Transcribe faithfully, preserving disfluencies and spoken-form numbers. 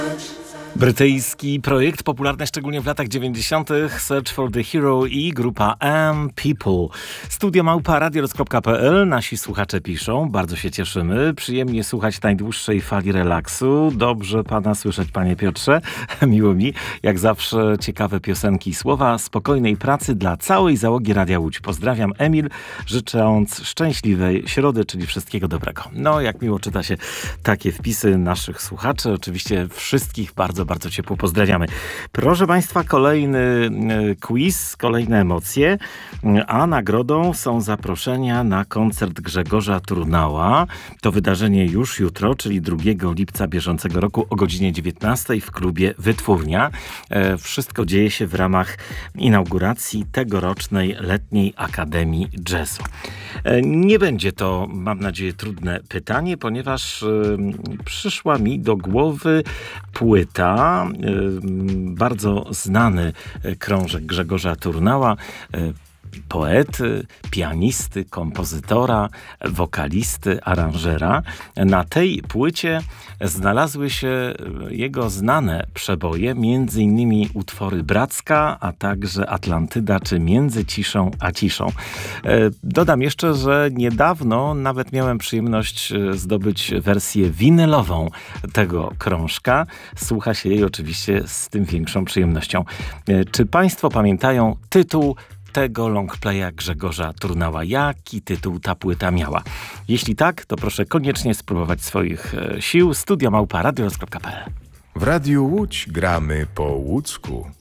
Brytyjski projekt, popularny szczególnie w latach dziewięćdziesiątych. Search for the Hero i grupa Am People. Studio małpa radiorys kropka pe el. Nasi słuchacze piszą, bardzo się cieszymy. Przyjemnie słuchać najdłuższej fali relaksu. Dobrze pana słyszeć, panie Piotrze. Miło mi. Jak zawsze ciekawe piosenki i słowa. Spokojnej pracy dla całej załogi Radia Łódź. Pozdrawiam, Emil, życząc szczęśliwej środy, czyli wszystkiego dobrego. No, jak miło czyta się takie wpisy naszych słuchaczy. Oczywiście wszystkich bardzo, bardzo ciepło pozdrawiamy. Proszę państwa, kolejny quiz, kolejne emocje, a nagrodą są zaproszenia na koncert Grzegorza Trunała. To wydarzenie już jutro, czyli drugiego lipca bieżącego roku o godzinie dziewiętnastej w klubie Wytwórnia. Wszystko dzieje się w ramach inauguracji tegorocznej Letniej Akademii Jazzu. Nie będzie to, mam nadzieję, trudne pytanie, ponieważ przyszła mi do głowy płyta, bardzo znany krążek Grzegorza Trunała, poety, pianisty, kompozytora, wokalisty, aranżera. Na tej płycie znalazły się jego znane przeboje, między innymi utwory Bracka, a także Atlantyda, czy Między ciszą a ciszą. Dodam jeszcze, że niedawno nawet miałem przyjemność zdobyć wersję winylową tego krążka. Słucha się jej oczywiście z tym większą przyjemnością. Czy państwo pamiętają tytuł tego longplaya Grzegorza Trunała? Jaki tytuł ta płyta miała? Jeśli tak, to proszę koniecznie spróbować swoich sił. Studio małpa radiorys kropka pe el. W Radiu Łódź gramy po łódzku.